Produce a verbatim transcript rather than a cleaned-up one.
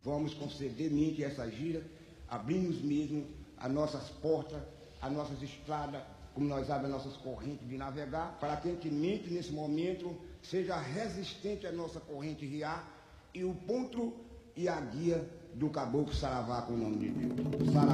vamos conceder mente essa gira, abrimos mesmo as nossas portas, as nossas estradas, como nós abrimos as nossas correntes de navegar, para que a gente mente nesse momento seja resistente à nossa corrente riar e o ponto e a guia do Caboclo Saravá, com o nome de Deus. Saravá.